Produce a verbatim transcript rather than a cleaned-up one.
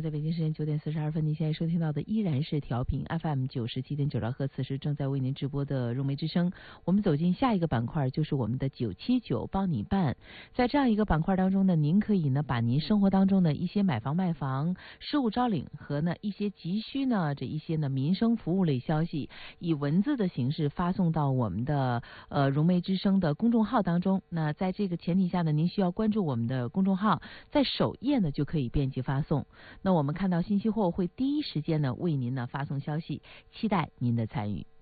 在北京时间九点四十二分，您现在收听到的依然是调频 F M 九十七点九兆赫，此时正在为您直播的融媒之声。我们走进下一个板块，就是我们的九七九帮你办。在这样一个板块当中呢，您可以呢把您生活当中的一些买房卖房、事务招领和呢一些急需呢这一些呢民生服务类消息，以文字的形式发送到我们的呃融媒之声的公众号当中。那在这个前提下呢，您需要关注我们的公众号，在首页呢就可以便捷发送。那我们看到信息后会第一时间呢为您呢发送消息，期待您的参与。